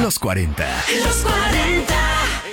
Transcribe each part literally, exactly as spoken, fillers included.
Los cuarenta. Los cuarenta.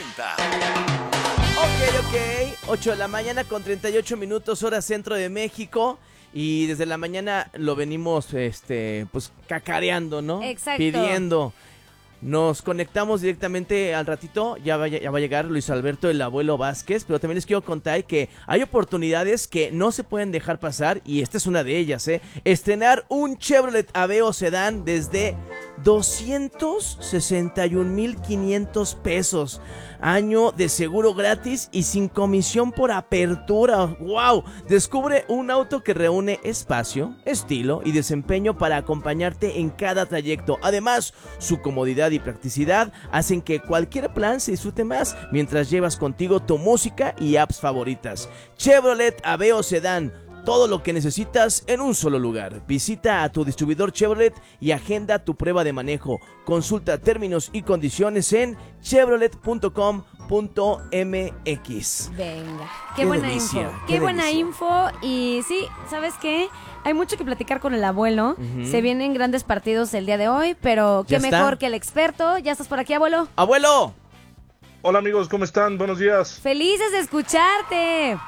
Ok, ok. ocho de la mañana con treinta y ocho minutos, hora centro de México. Y desde la mañana lo venimos, este, pues, cacareando, ¿no? Exacto. Pidiendo. Nos conectamos directamente al ratito, ya va, ya va a llegar Luis Alberto, el abuelo Vázquez, pero también les quiero contar que hay oportunidades que no se pueden dejar pasar y esta es una de ellas, ¿eh? Estrenar un Chevrolet Aveo Sedán desde doscientos sesenta y un mil quinientos pesos, año de seguro gratis y sin comisión por apertura. ¡Wow! Descubre un auto que reúne espacio, estilo y desempeño para acompañarte en cada trayecto. Además, su comodidad y practicidad hacen que cualquier plan se disfrute más mientras llevas contigo tu música y apps favoritas. Chevrolet Aveo Sedán, todo lo que necesitas en un solo lugar. Visita a tu distribuidor Chevrolet y agenda tu prueba de manejo. Consulta términos y condiciones en chevrolet punto com punto m x. Venga, qué, Qué buena delicia, info. qué Qué, buena delicia. info. Y sí, ¿sabes qué? Hay mucho que platicar con el abuelo. Ujú. Se vienen grandes partidos el día de hoy, pero qué ¿Ya está? mejor que el experto. ¿Ya estás por aquí, abuelo? ¡Abuelo! Hola amigos, ¿cómo están? Buenos días. Felices de escucharte.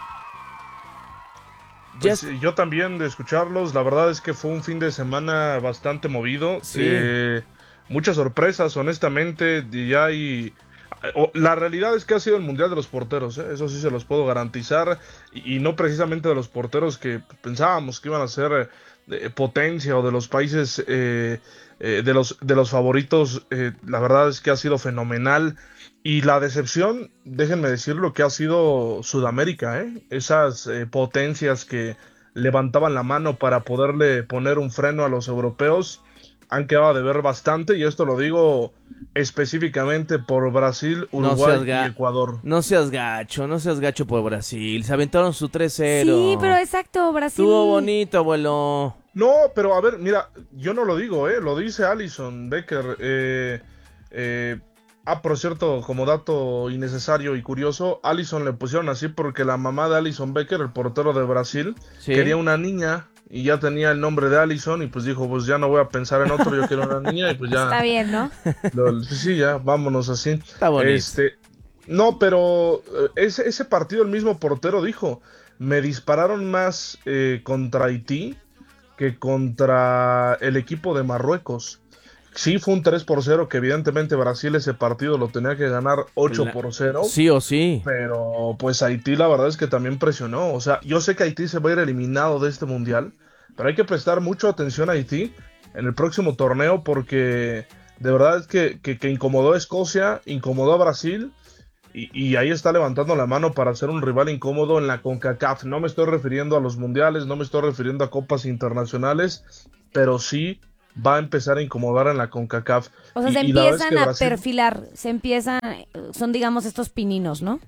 Pues, Ya- eh, yo también de escucharlos, la verdad es que fue un fin de semana bastante movido. Sí. Eh, muchas sorpresas, honestamente, y ya hay... o- La realidad es que ha sido el Mundial de los Porteros, ¿eh? Eso sí se los puedo garantizar, y, y no precisamente de los porteros que pensábamos que iban a ser eh, potencia o de los países eh, eh, de los de los favoritos. Eh, la verdad es que ha sido fenomenal. Y la decepción, déjenme decirlo, que ha sido Sudamérica, ¿eh? Esas eh, potencias que levantaban la mano para poderle poner un freno a los europeos han quedado de ver bastante, y esto lo digo específicamente por Brasil, No Uruguay seas ga- y Ecuador. No seas gacho, no seas gacho por Brasil. Se aventaron su tres cero. Sí, pero exacto, Brasil. Estuvo bonito, abuelo. No, pero a ver, mira, yo no lo digo, ¿eh? Lo dice Alison Becker. Eh, eh, ah, por cierto, como dato innecesario y curioso, Alison le pusieron así porque la mamá de Alison Becker, el portero de Brasil, Sí. quería una niña y ya tenía el nombre de Alison, y pues dijo, pues ya no voy a pensar en otro, yo quiero una niña, y pues ya... Está bien, ¿no? lo- sí, ya, vámonos así. Está bonito. Este, no, pero eh, ese, ese partido el mismo portero dijo, me dispararon más eh, contra Haití que contra el equipo de Marruecos. Sí, fue un tres por cero, que evidentemente Brasil ese partido lo tenía que ganar ocho por cero. Sí o sí. Pero pues Haití la verdad es que también presionó. O sea, yo sé que Haití se va a ir eliminado de este mundial, pero hay que prestar mucha atención a Haití en el próximo torneo, porque de verdad es que, que, que incomodó a Escocia, incomodó a Brasil, y, y ahí está levantando la mano para ser un rival incómodo en la CONCACAF. No me estoy refiriendo a los mundiales, no me estoy refiriendo a copas internacionales, pero sí va a empezar a incomodar en la CONCACAF. O sea, Y- se y la verdad es empiezan que a Brasil- perfilar, se empiezan, son digamos estos pininos, ¿no?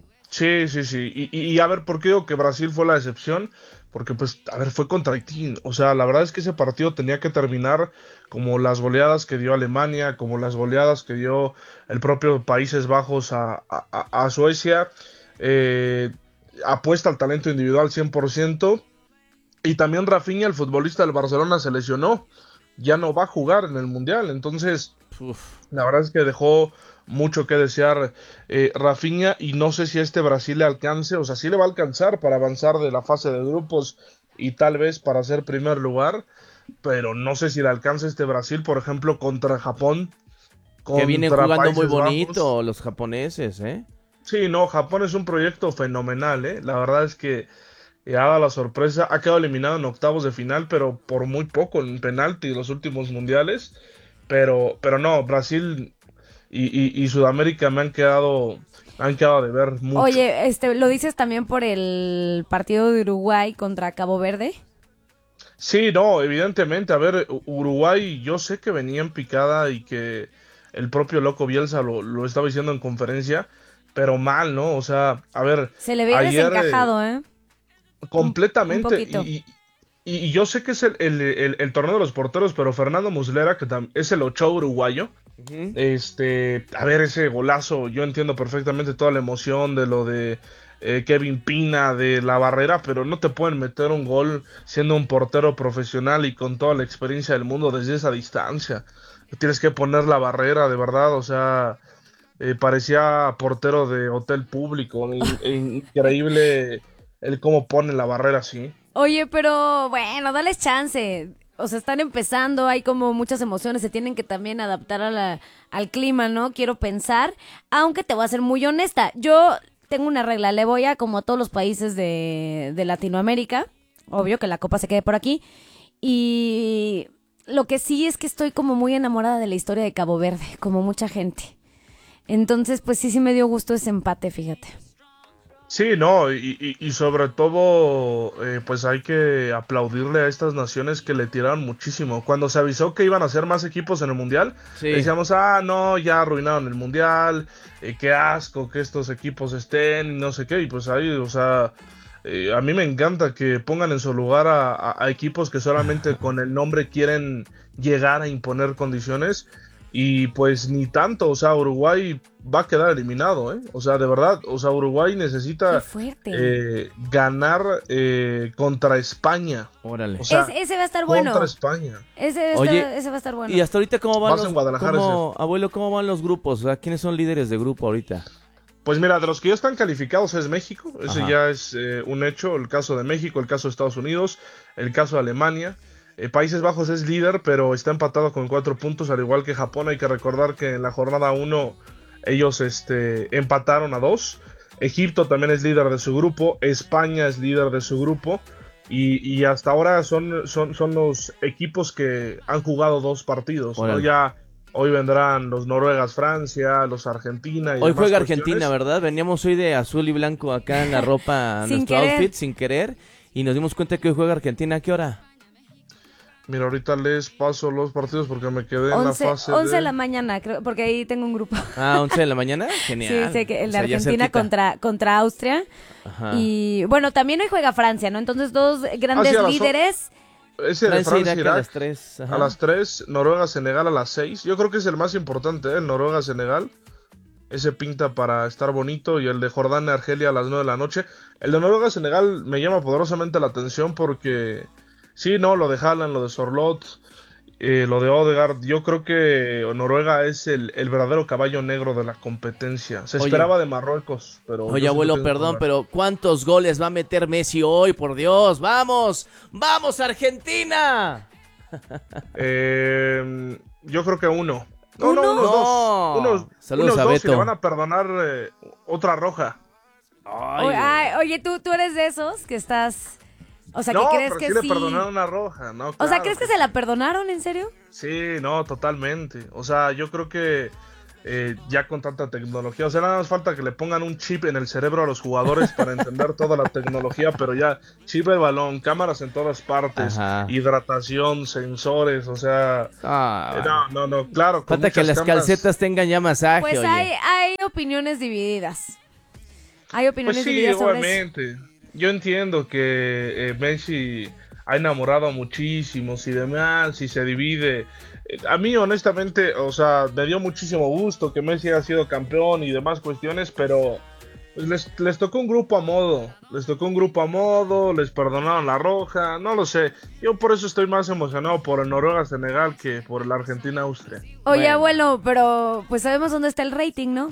Sí, sí, sí. Y, y, y a ver, ¿por qué digo que Brasil fue la excepción? Porque, pues, a ver, fue contra Haití. O sea, la verdad es que ese partido tenía que terminar como las goleadas que dio Alemania, como las goleadas que dio el propio Países Bajos a, a, a- a Suecia. Eh, apuesta al talento individual cien por ciento. Y también Rafinha, el futbolista del Barcelona, se lesionó. Ya no va a jugar en el Mundial. Entonces, Uf. la verdad es que dejó mucho que desear eh, Rafinha, y no sé si a este Brasil le alcance, o sea, sí le va a alcanzar para avanzar de la fase de grupos y tal vez para ser primer lugar, pero no sé si le alcance este Brasil, por ejemplo, contra Japón, Que vienen contra jugando muy Países Bajos. bonito los japoneses, ¿eh? Sí, no, Japón es un proyecto fenomenal, ¿eh? La verdad es que eh, ha dado la sorpresa, ha quedado eliminado en octavos de final, pero por muy poco en penalti los últimos mundiales, pero, pero no, Brasil y, y, y Sudamérica me han quedado, me han quedado de ver mucho. Oye, este, ¿lo dices también por el partido de Uruguay contra Cabo Verde? Sí, no, evidentemente, a ver, U- Uruguay, yo sé que venía en picada y que el propio Loco Bielsa lo, lo estaba diciendo en conferencia, pero mal, ¿no? O sea, a ver, Se le ve ayer, desencajado, ¿eh? completamente. Un poquito. y, y, y yo sé que es el, el, el, el torneo de los porteros, pero Fernando Muslera, que tam- es el Ochoa uruguayo, Ujú. este, a ver, ese golazo, yo entiendo perfectamente toda la emoción de lo de eh, Kevin Pina, de la barrera, pero no te pueden meter un gol siendo un portero profesional y con toda la experiencia del mundo desde esa distancia. tienes que poner la barrera, de verdad, o sea, eh, parecía portero de hotel público, in- in- increíble el cómo pone la barrera así. Oye, pero bueno, dales chance. O sea, están empezando, hay como muchas emociones, se tienen que también adaptar a la- al clima, ¿no? Quiero pensar, aunque te voy a ser muy honesta. Yo tengo una regla, le voy a como a todos los países de, de Latinoamérica, obvio que la copa se quede por aquí, y lo que sí es que estoy como muy enamorada de la historia de Cabo Verde, como mucha gente. Entonces, pues sí, sí me dio gusto ese empate, fíjate. Sí, no, y, y- y sobre todo, eh, pues hay que aplaudirle a estas naciones que le tiraron muchísimo. Cuando se avisó que iban a ser más equipos en el Mundial, Sí. decíamos, ah, no, ya arruinaron el Mundial, eh, qué asco que estos equipos estén, y no sé qué, y pues ahí, o sea, eh, a mí me encanta que pongan en su lugar a, a- a equipos que solamente con el nombre quieren llegar a imponer condiciones. Y pues ni tanto, o sea, Uruguay va a quedar eliminado, ¿eh? O sea, de verdad, o sea, Uruguay Qué necesita fuerte. eh, ganar eh, contra España. Órale. O sea, Es- ese va a estar contra bueno. España. Ese, va a Oye, estar- ese va a estar bueno. Y hasta ahorita, ¿cómo van Vas los en Guadalajara, cómo- abuelo, cómo van los grupos? O sea, ¿quiénes son líderes de grupo ahorita? Pues mira, de los que ya están calificados es México, ese Ajá. ya es eh, un hecho, el caso de México, el caso de Estados Unidos, el caso de Alemania. Eh, Países Bajos es líder, pero está empatado con cuatro puntos, al igual que Japón. Hay que recordar que en la jornada uno ellos este, empataron a dos. Egipto también es líder de su grupo, España es líder de su grupo. Y, y hasta ahora son, son, son los equipos que han jugado dos partidos, ¿no? Órale. Ya hoy vendrán los Noruegas, Francia, los Argentina. Y Hoy demás juega cuestiones. Argentina, ¿verdad? Veníamos hoy de azul y blanco acá en la ropa, Sin nuestro querer. outfit, sin querer. Y nos dimos cuenta que hoy juega Argentina. ¿A qué hora? Mira, ahorita les paso los partidos porque me quedé en la once, fase once de de... la mañana, creo, porque ahí tengo un grupo. Ah, once de la mañana. Genial. Sí, sé que el de O sea, ya Argentina cerquita. contra, contra Austria. Ajá. Y bueno, también hoy juega Francia, ¿no? Entonces, dos grandes Ah, sí, a las o- líderes. Ese de Francia, Francia, Irak, Irak, a las tres. Ajá. a las tres, Noruega, Senegal a las seis. Yo creo que es el más importante, ¿eh? El Noruega, Senegal. Ese pinta para estar bonito. Y el de Jordania, Argelia a las nueve de la noche. El de Noruega, Senegal me llama poderosamente la atención porque... Sí, no, lo de Haaland, lo de Sorlot, eh, lo de Odegaard. Yo creo que Noruega es el, el verdadero caballo negro de la competencia. Se Oye. esperaba de Marruecos, pero... yo Oye, siento abuelo, que es perdón, Noruega. pero ¿cuántos goles va a meter Messi hoy? Por Dios, vamos, vamos Argentina. Eh, yo creo que uno. No, ¿Uno? no, unos No. dos. Unos, Saludos unos a dos Beto. y le van a perdonar eh, otra roja. Ay, O- ay, oye, ¿tú, tú eres de esos que estás. O sea, no, que crees pero que sí, sí. le perdonaron una roja, ¿no? O sea, Claro. ¿crees que se la perdonaron, en serio? Sí, no, totalmente. O sea, yo creo que eh, ya con tanta tecnología, o sea, nada más falta que le pongan un chip en el cerebro a los jugadores para entender toda la tecnología, pero ya chip el balón, cámaras en todas partes, Ajá. hidratación, sensores, o sea... Ah, eh, no, no, no, claro. con falta que muchas las cámaras. calcetas tengan ya masaje, Pues oye. hay, hay opiniones divididas. Hay opiniones Pues sí, divididas sobre eso. obviamente. Yo entiendo que eh, Messi ha enamorado a muchísimos y demás, y se divide. Eh, A mí, honestamente, o sea, me dio muchísimo gusto que Messi haya sido campeón y demás cuestiones, pero pues, les, les tocó un grupo a modo. Les tocó un grupo a modo, les perdonaron la roja, no lo sé. Yo por eso estoy más emocionado por el Noruega-Senegal que por el Argentina-Austria. Oye, Bueno. abuelo, pero pues sabemos dónde está el rating, ¿no?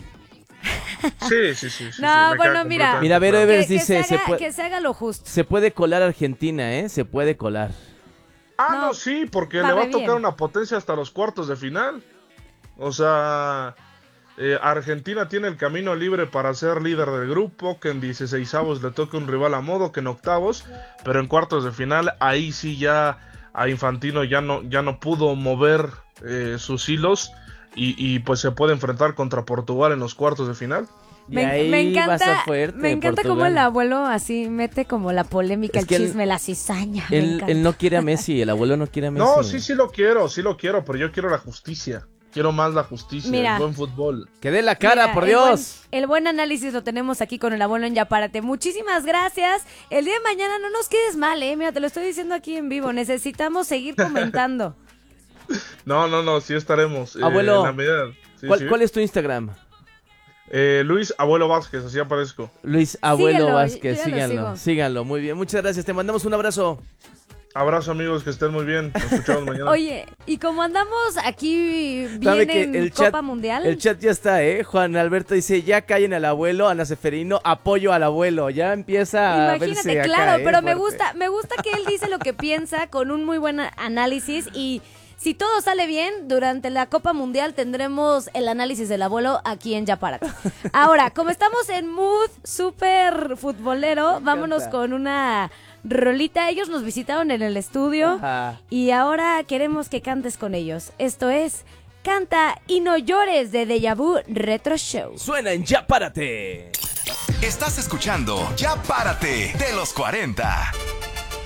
Sí, sí, sí. sí, No, sí, me bueno, queda mira. completamente Mira, Vero claro. Evers que, que dice, se se haga, puede- que se haga lo justo. Se puede colar Argentina, ¿eh? Se puede colar. Ah, No, no, sí, porque va le va re a tocar bien. una potencia hasta los cuartos de final. O sea, eh, Argentina tiene el camino libre para ser líder del grupo, que en dieciseisavos le toque un rival a modo, que en octavos, pero en cuartos de final, ahí sí ya a Infantino ya no, ya no pudo mover eh, sus hilos y, y pues se puede enfrentar contra Portugal en los cuartos de final. Y Me, ahí me va a estar encanta, fuerte me encanta cómo Portugal. el abuelo así mete como la polémica, Es el que él- chisme, la cizaña. me Él, encanta. él no quiere a Messi, el abuelo no quiere a Messi. No, sí, sí lo quiero, sí lo quiero, pero yo quiero la justicia. Quiero más la justicia, Mira. el buen fútbol. Que dé la cara, Mira, por el Dios. buen- el buen análisis lo tenemos aquí con el abuelo en Ya Párate. Muchísimas gracias. El día de mañana no nos quedes mal, eh. Mira, te lo estoy diciendo aquí en vivo. Necesitamos seguir comentando. No, no, no, sí estaremos. eh, Abuelo, en la medida. Sí, ¿Cuál, sí. cuál es tu Instagram? Eh, Luis Abuelo Vázquez, así aparezco. Luis Abuelo Síguelo, Vázquez, yo ya lo síganlo, sigo. síganlo, muy bien. Muchas gracias, te mandamos un abrazo. Abrazo, amigos, que estén muy bien. Nos escuchamos mañana. Oye, y como andamos aquí Sabe bien que en el Copa chat, Mundial. el chat ya está, ¿eh? Juan Alberto dice, ya callen al abuelo, Ana Seferino, apoyo al abuelo. Ya empieza a verse Imagínate, acá, claro, ¿eh? pero me Fuerte. gusta, me gusta que él dice lo que piensa con un muy buen análisis y si todo sale bien, durante la Copa Mundial tendremos el análisis del abuelo aquí en Ya Párate. Ahora, como estamos en mood súper futbolero, vámonos con una rolita. Ellos nos visitaron en el estudio Ajá. y ahora queremos que cantes con ellos. Esto es Canta y no llores de Deja Vu Retro Show. Suena en Ya Párate. Estás escuchando Ya Párate de los cuarenta.